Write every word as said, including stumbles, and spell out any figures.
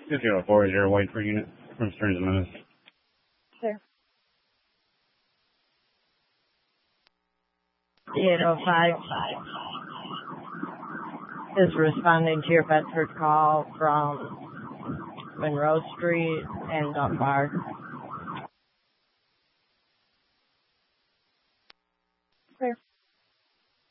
fifty oh four is your white for unit from Stearns and Lewis. Sir. eight oh five is responding to your Bedford call from Monroe Street and Dunbar.